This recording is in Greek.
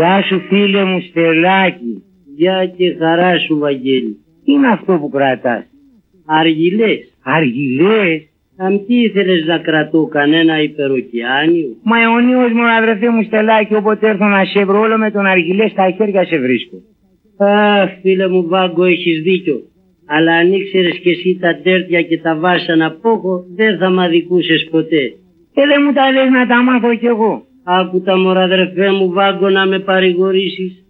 Γεια σου φίλε μου Στελάκη. Γεια και χαρά σου Βαγγέλη. Τι είναι αυτό που κρατάς? Αργυλές. Αργυλές? Τι ήθελες να κρατώ, κανένα υπεροκειάνιο? Μα αιωνίως μου αδερφέ μου Στελάκη, όποτε έρθω να σε βρω όλο με τον αργυλέ στα χέρια σε βρίσκω. Αχ φίλε μου Βάγκο, έχεις δίκιο. Αλλά αν ήξερες κι εσύ τα τέρτια και τα βάσανα που έχω, δεν θα μ' αδικούσες ποτέ. Δεν μου τα λες να τα μάθω κι εγώ? Άκου τα μωρά αδερφέ μου Βάγκο να με παρηγορήσεις.